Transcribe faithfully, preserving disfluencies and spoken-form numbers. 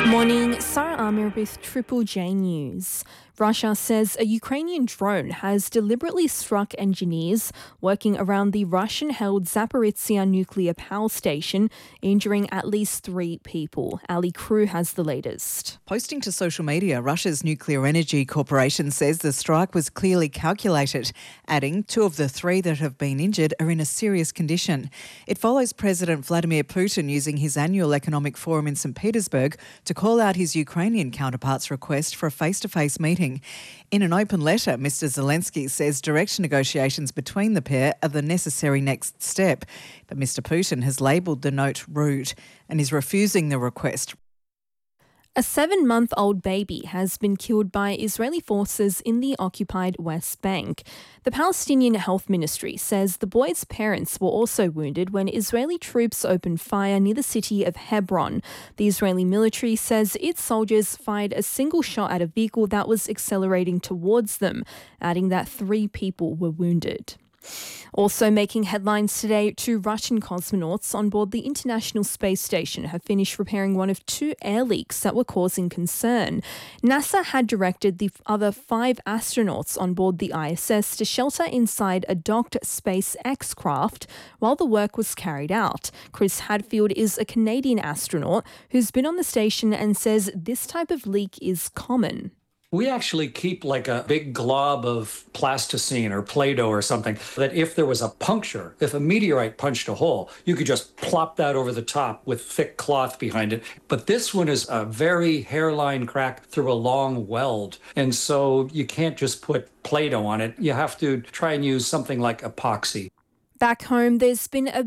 Morning, Sarah Amir with Triple J News. Russia says a Ukrainian drone has deliberately struck engineers working around the Russian-held Zaporizhzhia nuclear power station, injuring at least three people. Ali Crew has the latest. Posting to social media, Russia's Nuclear Energy Corporation says the strike was clearly calculated, adding two of the three that have been injured are in a serious condition. It follows President Vladimir Putin using his annual economic forum in Saint Petersburg to call out his Ukrainian counterpart's request for a face-to-face meeting. In an open letter, Mister Zelensky says direct negotiations between the pair are the necessary next step. But Mister Putin has labelled the note rude and is refusing the request. A seven-month-old baby has been killed by Israeli forces in the occupied West Bank. The Palestinian Health Ministry says the boy's parents were also wounded when Israeli troops opened fire near the city of Hebron. The Israeli military says its soldiers fired a single shot at a vehicle that was accelerating towards them, adding that three people were wounded. Also making headlines today, two Russian cosmonauts on board the International Space Station have finished repairing one of two air leaks that were causing concern. NASA had directed the other five astronauts on board the I S S to shelter inside a docked SpaceX craft while the work was carried out. Chris Hadfield is a Canadian astronaut who's been on the station and says this type of leak is common. We actually keep like a big glob of plasticine or Play-Doh or something that if there was a puncture, if a meteorite punched a hole, you could just plop that over the top with thick cloth behind it. But this one is a very hairline crack through a long weld. And so you can't just put Play-Doh on it. You have to try and use something like epoxy. Back home, there's been a